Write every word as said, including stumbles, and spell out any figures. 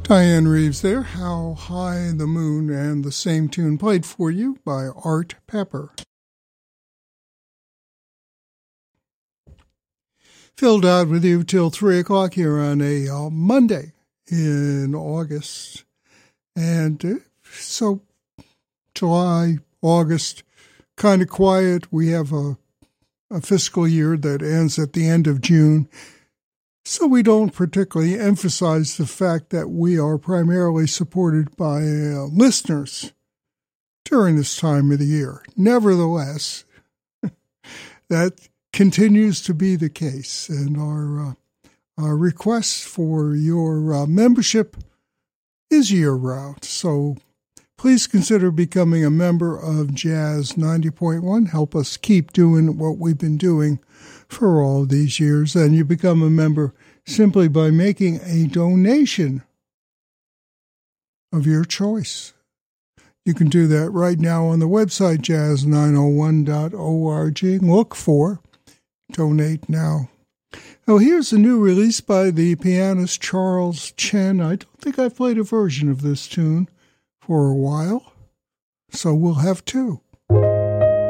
Diane Reeves there, How High the Moon, and the same tune played for you by Art Pepper. Phil Dodd with you till three o'clock here on a uh, Monday in August. And uh, so July, August, kind of quiet. We have a, a fiscal year that ends at the end of June. So we don't particularly emphasize the fact that we are primarily supported by uh, listeners during this time of the year. Nevertheless, that continues to be the case, and our, uh, our request for your uh, membership is year-round. So please consider becoming a member of Jazz ninety point one. Help us keep doing what we've been doing for all these years, and you become a member simply by making a donation of your choice. You can do that right now on the website, jazz nine oh one dot org. Look for Donate Now. Oh, here's a new release by the pianist Charles Chen. I don't think I've played a version of this tune for a while, so we'll have two.